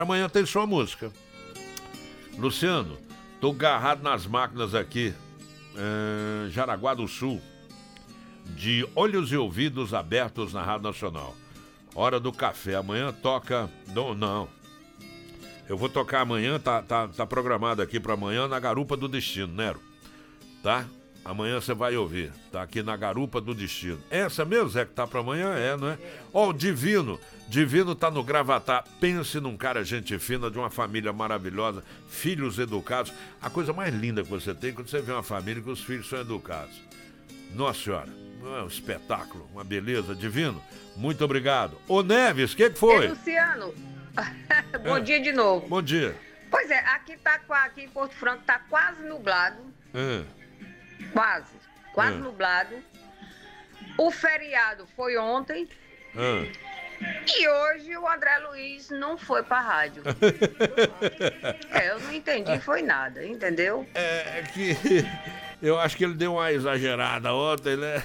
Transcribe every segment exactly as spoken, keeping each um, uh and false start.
Amanhã tem sua música. Luciano, tô agarrado nas máquinas aqui, é, Jaraguá do Sul, de olhos e ouvidos abertos na Rádio Nacional. Hora do café. Amanhã toca... Não, não. Eu vou tocar amanhã, tá, tá, tá programado aqui para amanhã na Garupa do Destino, Nero. Tá? Amanhã você vai ouvir. Tá aqui na Garupa do Destino. Essa mesmo, Zé, que tá para amanhã? É, não é? Ó, o Divino. Divino tá no Gravatá. Pense num cara gente fina, de uma família maravilhosa, filhos educados. A coisa mais linda que você tem é quando você vê uma família que os filhos são educados. Nossa Senhora, é um espetáculo, uma beleza. Divino, muito obrigado. Ô Neves, o que, que foi? Ei, Luciano, bom é. dia de novo. Bom dia. Pois é, aqui, tá, aqui em Porto Franco tá quase nublado. É. Quase, quase é. nublado. O feriado foi ontem. É. E hoje o André Luiz não foi pra rádio. É, eu não entendi, foi nada, entendeu? É, é que eu acho que ele deu uma exagerada ontem, né?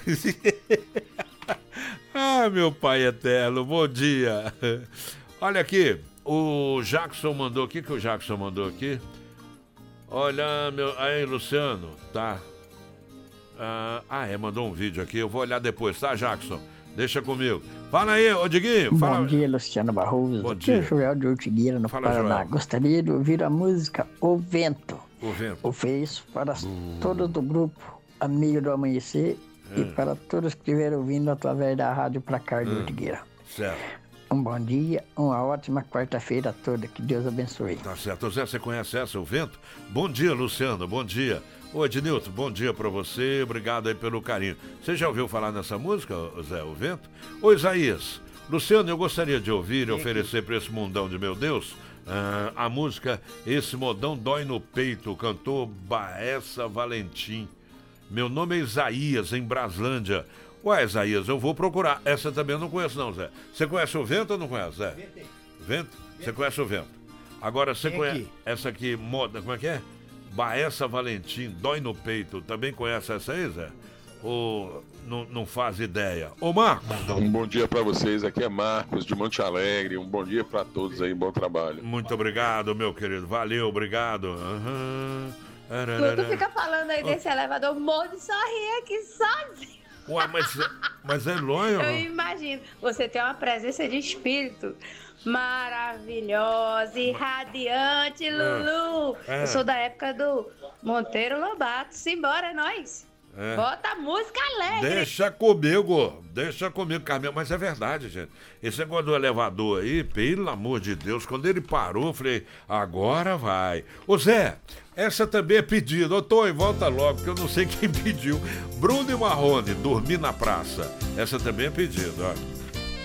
Ah, meu pai eterno, bom dia. Olha aqui, o Jackson mandou, o que que o Jackson mandou aqui? Olha, meu, aí, Luciano, tá? Ah, ah, é, mandou um vídeo aqui, eu vou olhar depois, tá, Jackson? Deixa comigo. Fala aí, ô Diguinho. Fala. Bom dia, Luciano Barroso. Bom Aqui dia. é o Joel de Ortigueira, no Fala, Paraná. Joel. Gostaria de ouvir a música O Vento. O Vento. Ofereço para Uh. todos do grupo Amigo do Amanhecer É. e para todos que estiverem ouvindo através da rádio Placar de Hum. Ortigueira. Certo. Um bom dia, uma ótima quarta-feira toda. Que Deus abençoe. Tá certo. Zé, você conhece essa, O Vento? Bom dia, Luciano, bom dia. Ô, Ednilton, bom dia pra você, obrigado aí pelo carinho. Você já ouviu falar nessa música, Zé, O Vento? Ô, Isaías, Luciano, eu gostaria de ouvir e oferecer pra esse mundão de meu Deus ah, a música Esse Modão Dói no Peito, cantor Baessa Valentim. Meu nome é Isaías, em Braslândia. Ué, Isaías, eu vou procurar. Essa também eu não conheço não, Zé. Você conhece O Vento ou não conhece, Zé? Vento? Você conhece O Vento. Agora, você conhece essa aqui, moda, como é que é? Baessa Valentim, Dói no Peito. Também conhece essa aí, Zé? Ou não, não faz ideia? Ô, Marcos! Um bom dia pra vocês, aqui é Marcos de Monte Alegre. Um bom dia pra todos aí, bom trabalho. Muito obrigado, meu querido. Valeu, obrigado. Uhum. Tu fica falando aí desse elevador, morro de sorrir aqui sozinho. Ué, mas, mas é longe. Eu imagino. Você tem uma presença de espírito maravilhosa e radiante, Lulu. É. Eu sou da época do Monteiro Lobato. Simbora, nós. É. Bota a música alegre. Deixa comigo, deixa comigo, Carmel. Mas é verdade, gente. Esse negócio do elevador aí, pelo amor de Deus, quando ele parou, eu falei, agora vai. Ô Zé, essa também é pedida. Ô Tonho, volta logo, porque eu não sei quem pediu. Bruno e Marrone, Dormir na Praça. Essa também é pedida, ó.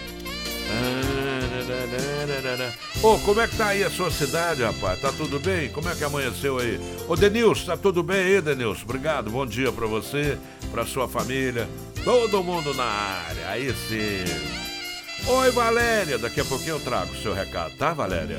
Ô, como é que tá aí a sua cidade, rapaz? Tá tudo bem? Como é que amanheceu aí? Ô, Denilson, tá tudo bem aí, Denilson? Obrigado, bom dia pra você, pra sua família, todo mundo na área, aí sim. Oi, Valéria, daqui a pouquinho eu trago o seu recado, tá, Valéria?